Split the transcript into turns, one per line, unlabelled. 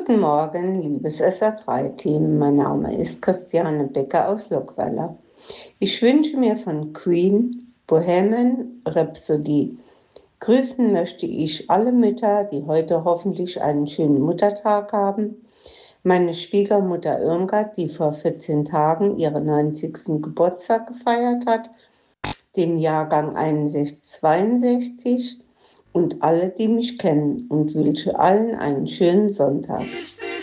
Guten Morgen, liebes SR3-Team. Mein Name ist Christiane Becker aus Lockweiler. Ich wünsche mir von Queen Bohemian Rhapsody. Grüßen möchte ich alle Mütter, die heute hoffentlich einen schönen Muttertag haben. Meine Schwiegermutter Irmgard, die vor 14 Tagen ihren 90. Geburtstag gefeiert hat, den Jahrgang 61-62 und alle, die mich kennen, und wünsche allen einen schönen Sonntag.